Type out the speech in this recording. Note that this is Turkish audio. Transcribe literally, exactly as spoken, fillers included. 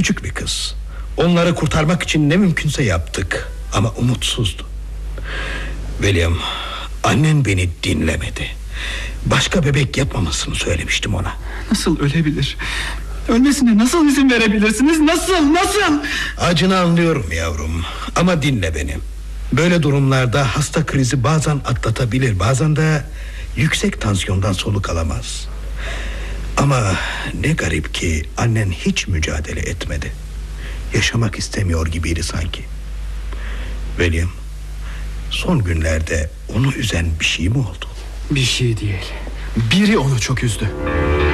küçük bir kız. Onları kurtarmak için ne mümkünse yaptık. Ama umutsuzdu. William, annen beni dinlemedi. Başka bebek yapmamasını söylemiştim ona. Nasıl ölebilir? Ölmesine nasıl izin verebilirsiniz? Nasıl, nasıl? Acını anlıyorum yavrum. Ama dinle beni. Böyle durumlarda hasta krizi bazen atlatabilir, bazen de yüksek tansiyondan soluk alamaz. Ama ne garip ki annen hiç mücadele etmedi. Yaşamak istemiyor gibiydi sanki. William, son günlerde onu üzen bir şey mi oldu? Bir şey değil. Biri onu çok üzdü.